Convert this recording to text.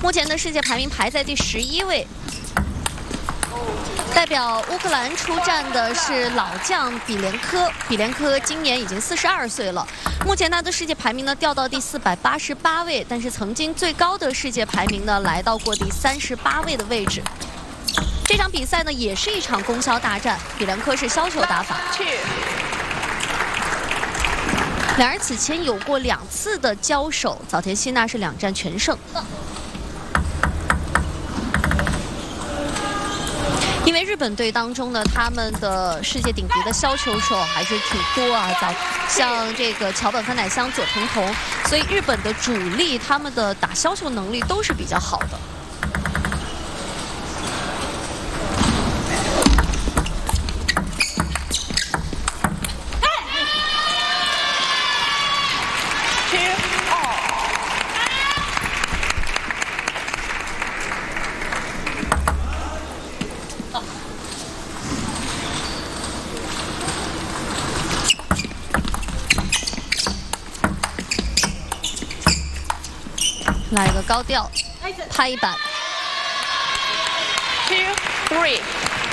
目前的世界排名排在第11位。代表乌克兰出战的是老将比连科，比连科今年已经42岁了。目前他的世界排名呢掉到第488位，但是曾经最高的世界排名呢来到过第38位的位置。这场比赛呢也是一场供销大战，比连科是削球打法。两人此前有过2次的交手，早田希娜是2战全胜。因为日本队当中呢，他们的世界顶级的削球手还是挺多啊，像这个桥本帆乃香、佐藤瞳，所以日本的主力他们的打削球能力都是比较好的。来一个高调，拍一板。 2, 3.